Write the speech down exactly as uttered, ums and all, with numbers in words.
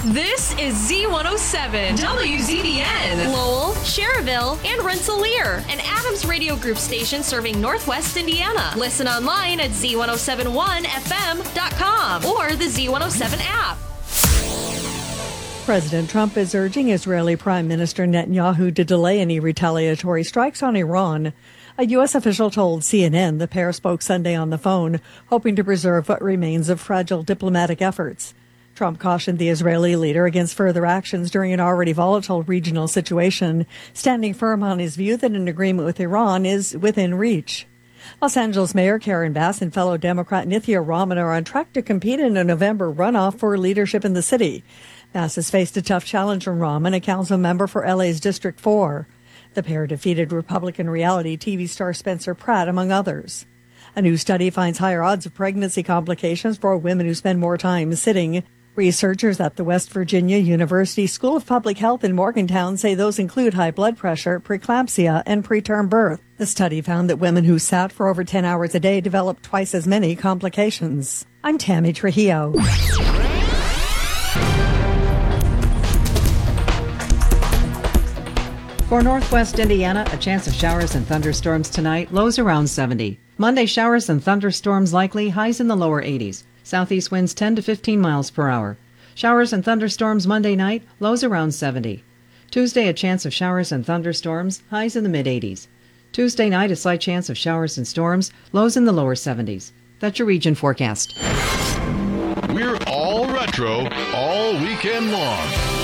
This is Z one oh seven, W Z B N, Lowell, Cherville, and Rensselaer, an Adams Radio Group station serving Northwest Indiana. Listen online at Z one oh seven one F M dot com or the Z one oh seven app. President Trump is urging Israeli Prime Minister Netanyahu to delay any retaliatory strikes on Iran. A U S official told C N N the pair spoke Sunday on the phone, hoping to preserve what remains of fragile diplomatic efforts. Trump cautioned the Israeli leader against further actions during an already volatile regional situation, standing firm on his view that an agreement with Iran is within reach. Los Angeles Mayor Karen Bass and fellow Democrat Nithya Raman are on track to compete in a November runoff for leadership in the city. Bass has faced a tough challenge from Raman, a council member for L A's District four. The pair defeated Republican reality T V star Spencer Pratt, among others. A new study finds higher odds of pregnancy complications for women who spend more time sitting. Researchers at the West Virginia University School of Public Health in Morgantown say those include high blood pressure, preeclampsia, and preterm birth. The study found that women who sat for over ten hours a day developed twice as many complications. I'm Tammy Trujillo. For Northwest Indiana, a chance of showers and thunderstorms tonight, lows around seventy. Monday, showers and thunderstorms likely, highs in the lower eighties. Southeast winds ten to fifteen miles per hour. Showers and thunderstorms Monday night, lows around seventy. Tuesday, a chance of showers and thunderstorms, highs in the mid-eighties. Tuesday night, a slight chance of showers and storms, lows in the lower seventies. That's your region forecast. We're all retro all weekend long.